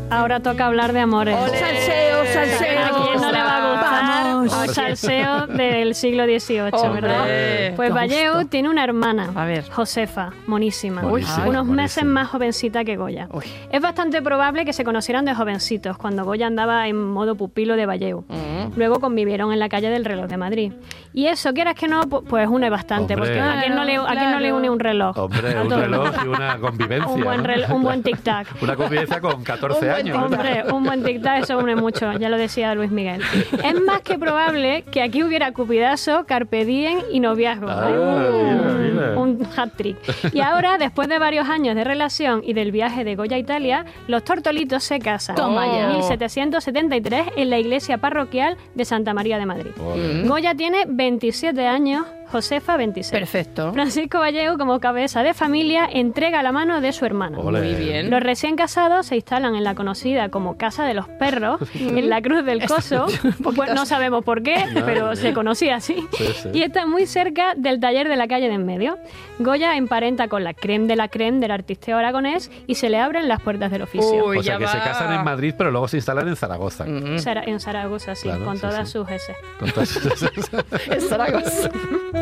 Ahora toca hablar de amores. Salseo, salseo. ¿A quién no le va a gustar Vamos. un salseo del siglo XVIII, verdad? Pues Valleu tiene una hermana, Josefa, monísima, unos meses más jovencita que Goya. Es bastante probable que se conocieran de jovencitos, cuando Goya andaba en modo pupilo de Valleu. Luego convivieron en la calle del Reloj de Madrid. Y eso, quieras que no, pues une bastante, porque ¿a quién no le une un reloj? Hombre, un reloj y una convivencia. Un buen tic-tac. Una convivencia con 14 años. Hombre, un buen tic-tac, eso une mucho, ya lo decía Luis Miguel. Es más que probable que aquí hubiera cupidazo, carpe diem y noviazgo. Un hat-trick. Y ahora, después de varios años de relación y del viaje de Goya a Italia, los tortolitos se casan en 1773 en la iglesia parroquial de Santa María de Madrid. Goya tiene 27 años, Josefa 26. Perfecto. Francisco Valleu, como cabeza de familia, entrega la mano de su hermana. Muy bien. Los recién casados se instalan en la conocida como Casa de los Perros, en la Cruz del Coso. Pues no sabemos por qué, pero se conocía así. Y está muy cerca del taller de la calle de en medio. Goya emparenta con la crème del artisteo aragonés y se le abren las puertas del oficio. O sea, que se casan en Madrid, pero luego se instalan en Zaragoza. En Zaragoza, sí, Claro, con todas sus S. Con todas sus En Zaragoza.